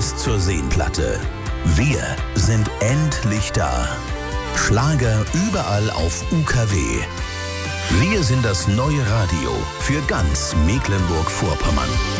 bis zur Seenplatte. Wir sind endlich da. Schlager überall auf UKW. Wir sind das neue Radio für ganz Mecklenburg-Vorpommern.